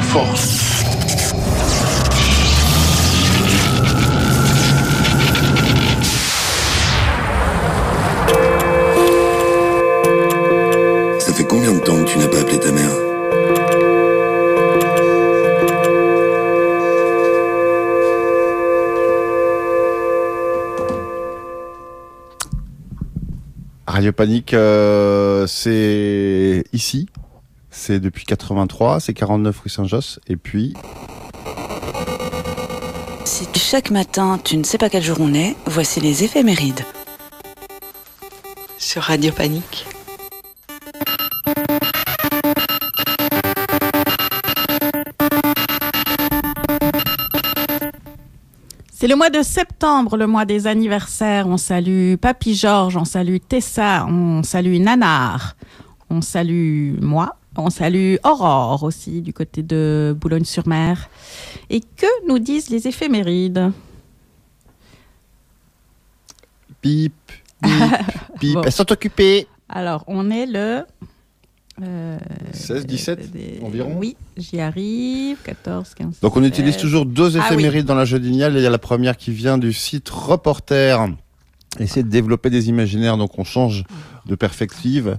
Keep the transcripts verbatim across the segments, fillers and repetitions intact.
force. Ça fait combien de temps que tu n'as pas appelé ta mère ? Radio Panique, euh, c'est ici, c'est depuis quatre-vingt-trois, c'est quarante-neuf rue Saint-Josse, et puis... Si chaque matin tu ne sais pas quel jour on est, voici les éphémérides. Sur Radio Panique. C'est le mois de septembre, le mois des anniversaires. On salue Papy Georges, on salue Tessa, on salue Nanar, on salue moi, on salue Aurore aussi du côté de Boulogne-sur-Mer. Et que nous disent les éphémérides ? Pip, pip, pip, bon. Elles sont occupées. Alors, on est le... Euh, seize, dix-sept des... environ. Oui, j'y arrive. quatorze, quinze. Donc on seize. Utilise toujours deux éphémérides ah, oui. dans la Jodiniale. Il y a la première qui vient du site Reporter. Essayer de développer des imaginaires, donc on change de perspective.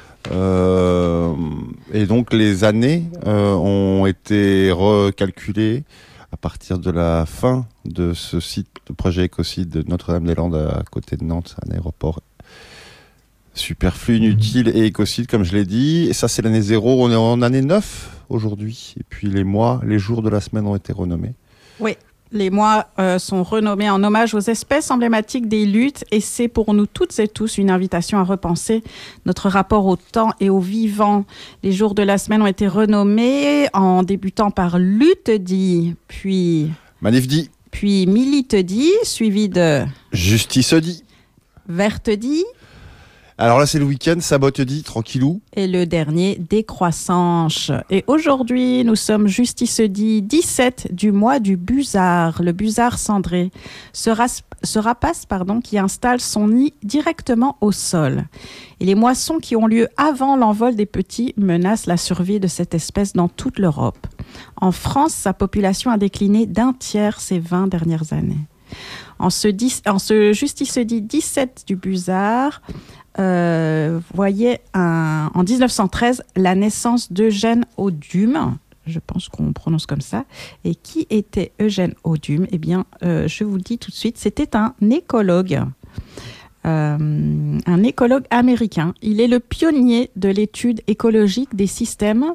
Euh, et donc les années euh, ont été recalculées à partir de la fin de ce site, de projet écocide de Notre-Dame-des-Landes à côté de Nantes, un aéroport superflu, inutile et écocide, comme je l'ai dit. Et ça, c'est l'année zéro. On est en année neuf aujourd'hui. Et puis, les mois, les jours de la semaine ont été renommés. Oui, les mois euh, sont renommés en hommage aux espèces emblématiques des luttes. Et c'est pour nous toutes et tous une invitation à repenser notre rapport au temps et au vivant. Les jours de la semaine ont été renommés en débutant par Lutte-dit, puis... Manif-dit. Puis Milite-dit, suivi de... Justice-dit. Verte-dit. Alors là, c'est le week-end, sabote-dit, tranquillou. Et le dernier, décroissance. Et aujourd'hui, nous sommes justice-dit dix-sept du mois du busard, le busard cendré. Ce, ras- ce rapace pardon, qui installe son nid directement au sol. Et les moissons qui ont lieu avant l'envol des petits menacent la survie de cette espèce dans toute l'Europe. En France, sa population a décliné d'un tiers ces vingt dernières années. En ce, dix- en ce justice-dit dix-sept du busard, Euh, voyait un, en dix-neuf cent treize la naissance d'Eugène Odume, je pense qu'on prononce comme ça. Et qui était Eugène Odume ? Eh bien, euh, je vous le dis tout de suite, c'était un écologue, euh, un écologue américain. Il est le pionnier de l'étude écologique des systèmes,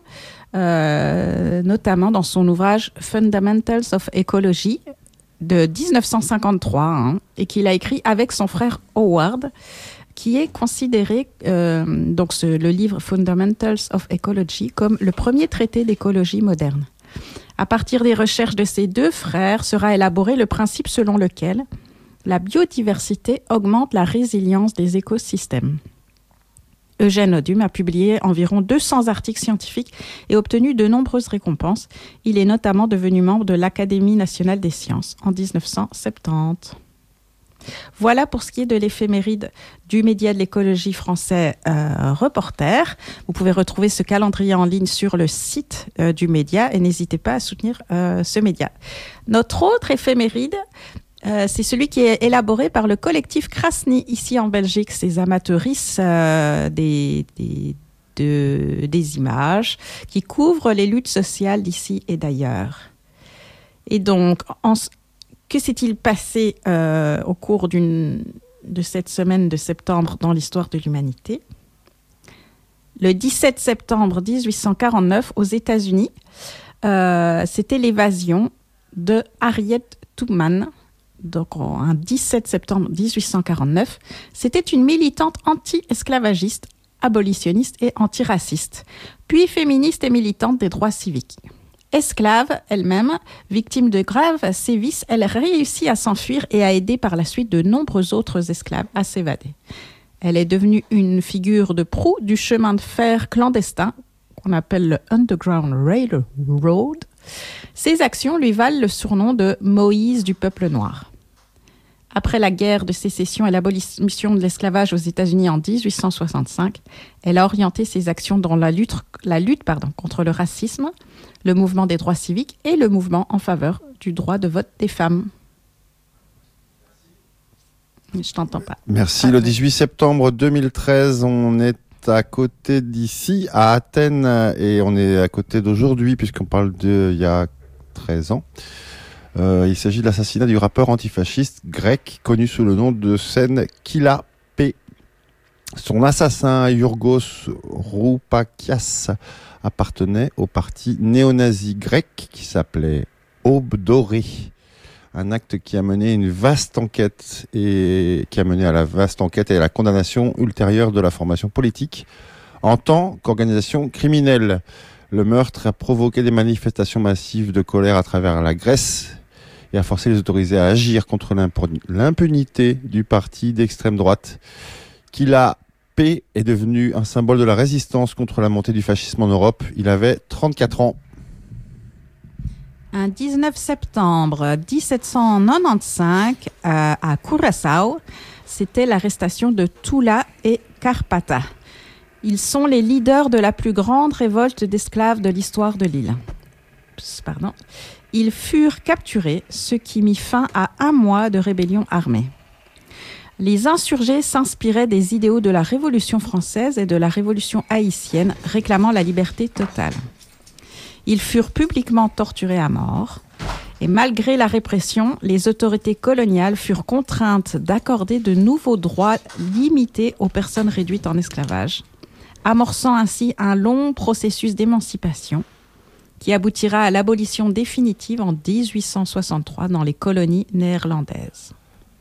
euh, notamment dans son ouvrage Fundamentals of Ecology de dix-neuf cent cinquante-trois, hein, et qu'il a écrit avec son frère Howard, qui est considéré, euh, donc ce, le livre Fundamentals of Ecology, comme le premier traité d'écologie moderne. À partir des recherches de ces deux frères, sera élaboré le principe selon lequel la biodiversité augmente la résilience des écosystèmes. Eugène Odume a publié environ deux cents articles scientifiques et obtenu de nombreuses récompenses. Il est notamment devenu membre de l'Académie nationale des sciences en dix-neuf cent soixante-dix. Voilà pour ce qui est de l'éphéméride du média de l'écologie français euh, Reporter. Vous pouvez retrouver ce calendrier en ligne sur le site euh, du média et n'hésitez pas à soutenir euh, ce média. Notre autre éphéméride, euh, c'est celui qui est élaboré par le collectif Krasny ici en Belgique. Ces amateuristes euh, des, des, de, des images qui couvrent les luttes sociales d'ici et d'ailleurs. Et donc, en que s'est-il passé euh, au cours d'une, de cette semaine de septembre dans l'histoire de l'humanité ? Le dix-sept septembre dix-huit cent quarante-neuf, aux États-Unis, euh, c'était l'évasion de Harriet Tubman. Donc, un dix-sept septembre dix-huit cent quarante-neuf, c'était une militante anti-esclavagiste, abolitionniste et antiraciste, puis féministe et militante des droits civiques. Esclave elle-même, victime de graves sévices, elle réussit à s'enfuir et a aidé par la suite de nombreux autres esclaves à s'évader. Elle est devenue une figure de proue du chemin de fer clandestin, qu'on appelle le Underground Railroad. Ses actions lui valent le surnom de Moïse du peuple noir. Après la guerre de sécession et l'abolition de l'esclavage aux États-Unis en dix-huit cent soixante-cinq, elle a orienté ses actions dans la lutte, la lutte pardon, contre le racisme, le mouvement des droits civiques et le mouvement en faveur du droit de vote des femmes. Je t'entends pas. Merci. Ah, le oui. dix-huit septembre deux mille treize, on est à côté d'ici, à Athènes, et on est à côté d'aujourd'hui, puisqu'on parle d'il y a treize ans. Euh, il s'agit de l'assassinat du rappeur antifasciste grec, connu sous le nom de scène Kylla P. Son assassin, Yorgos Roupakias, appartenait au parti néo-nazi grec qui s'appelait Aube Dorée. Un acte qui a mené une vaste enquête et qui a mené à la vaste enquête et à la condamnation ultérieure de la formation politique en tant qu'organisation criminelle. Le meurtre a provoqué des manifestations massives de colère à travers la Grèce et a forcé les autorités à agir contre l'impunité du parti d'extrême droite. Kylla P est devenu un symbole de la résistance contre la montée du fascisme en Europe. Il avait trente-quatre ans. Un dix-neuf septembre dix-sept cent quatre-vingt-quinze, euh, à Curaçao, c'était l'arrestation de Tula et Carpata. Ils sont les leaders de la plus grande révolte d'esclaves de l'histoire de l'île. Pardon. Ils furent capturés, ce qui mit fin à un mois de rébellion armée. Les insurgés s'inspiraient des idéaux de la Révolution française et de la Révolution haïtienne, réclamant la liberté totale. Ils furent publiquement torturés à mort, et malgré la répression, les autorités coloniales furent contraintes d'accorder de nouveaux droits limités aux personnes réduites en esclavage, amorçant ainsi un long processus d'émancipation qui aboutira à l'abolition définitive en dix-huit cent soixante-trois dans les colonies néerlandaises.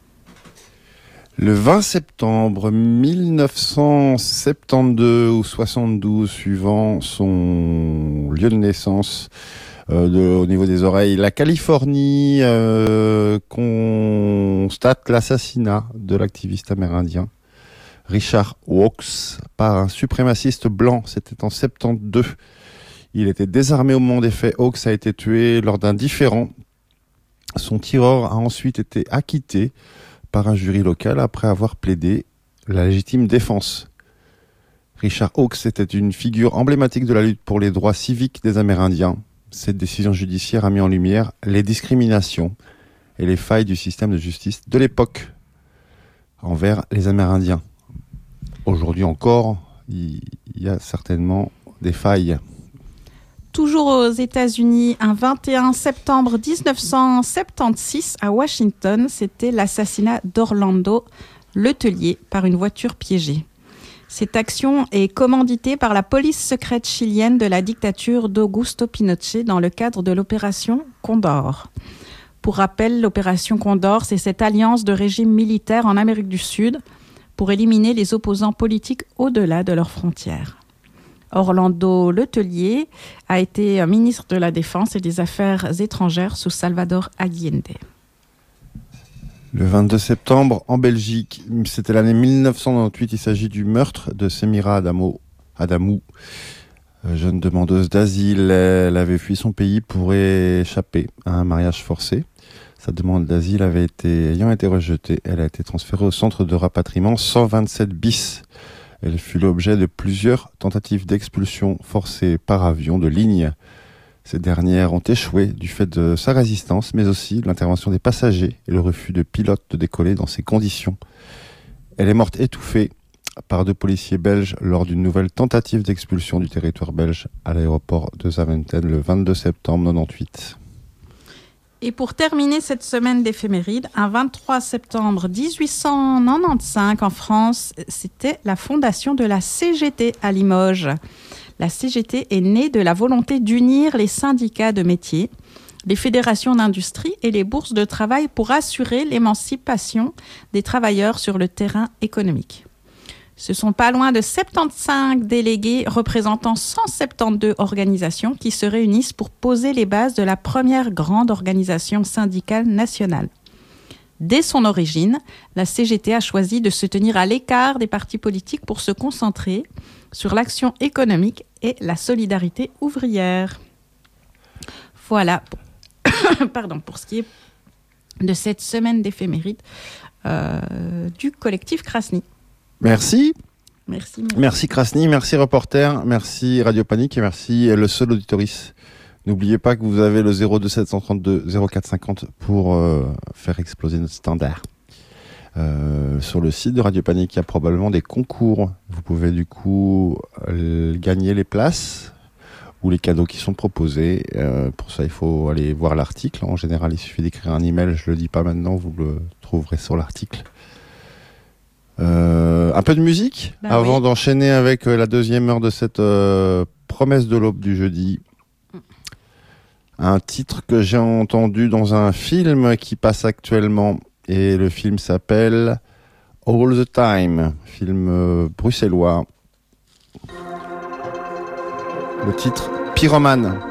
Le vingt septembre mille neuf cent soixante-douze ou soixante-douze, suivant son lieu de naissance, euh, de, au niveau des oreilles, la Californie euh, constate l'assassinat de l'activiste amérindien Richard Hawks par un suprémaciste blanc. C'était en soixante-douze. Il était désarmé au moment des faits. Hawks a été tué lors d'un différend. Son tireur a ensuite été acquitté par un jury local après avoir plaidé la légitime défense. Richard Hawks était une figure emblématique de la lutte pour les droits civiques des Amérindiens. Cette décision judiciaire a mis en lumière les discriminations et les failles du système de justice de l'époque envers les Amérindiens. Aujourd'hui encore, il y a certainement des failles. Toujours aux États-Unis, un vingt et un septembre dix-neuf cent soixante-seize à Washington, c'était l'assassinat d'Orlando Letelier par une voiture piégée. Cette action est commanditée par la police secrète chilienne de la dictature d'Augusto Pinochet dans le cadre de l'opération Condor. Pour rappel, l'opération Condor, c'est cette alliance de régimes militaires en Amérique du Sud pour éliminer les opposants politiques au-delà de leurs frontières. Orlando Letelier a été ministre de la Défense et des Affaires étrangères sous Salvador Allende. Le vingt-deux septembre, en Belgique, c'était l'année mille neuf cent quatre-vingt-huit, il s'agit du meurtre de Semira Adamo, Adamou, jeune demandeuse d'asile. Elle avait fui son pays pour échapper à un mariage forcé. Sa demande d'asile avait été, ayant été rejetée, elle a été transférée au centre de rapatriement cent vingt-sept bis. Elle fut l'objet de plusieurs tentatives d'expulsion forcée par avion de ligne. Ces dernières ont échoué du fait de sa résistance, mais aussi de l'intervention des passagers et le refus de pilote de décoller dans ces conditions. Elle est morte étouffée par deux policiers belges lors d'une nouvelle tentative d'expulsion du territoire belge à l'aéroport de Zaventem le vingt-deux septembre quatre-vingt-huit. Et pour terminer cette semaine d'éphémérides, un vingt-trois septembre dix-huit cent quatre-vingt-quinze en France, c'était la fondation de la C G T à Limoges. La C G T est née de la volonté d'unir les syndicats de métiers, les fédérations d'industrie et les bourses de travail pour assurer l'émancipation des travailleurs sur le terrain économique. Ce sont pas loin de soixante-quinze délégués représentant cent soixante-douze organisations qui se réunissent pour poser les bases de la première grande organisation syndicale nationale. Dès son origine, la C G T a choisi de se tenir à l'écart des partis politiques pour se concentrer sur l'action économique et la solidarité ouvrière. Voilà, pardon, pour ce qui est de cette semaine d'éphéméride euh, du collectif Krasny. Merci. Merci. Merci, merci Krasny, merci reporter, merci Radio Panique et merci le seul auditoris. N'oubliez pas que vous avez le zéro deux sept cent trente-deux zéro quatre cinquante pour euh, faire exploser notre standard. Euh, sur le site de Radio Panique, il y a probablement des concours. Vous pouvez du coup euh, gagner les places ou les cadeaux qui sont proposés. Euh, pour ça, il faut aller voir l'article. En général, il suffit d'écrire un email. Je le dis pas maintenant, vous le trouverez sur l'article. Euh, un peu de musique bah avant oui. d'enchaîner avec euh, la deuxième heure de cette euh, promesse de l'aube du jeudi. Un titre que j'ai entendu dans un film qui passe actuellement et le film s'appelle All the Time, film euh, bruxellois. Le titre Pyromane.